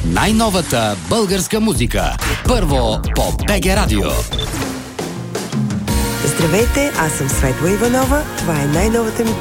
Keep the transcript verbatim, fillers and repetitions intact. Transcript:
Най-новата българска музика. Първо по БГ Радио. Здравейте, аз съм Светла Иванова. Това е най-новата ми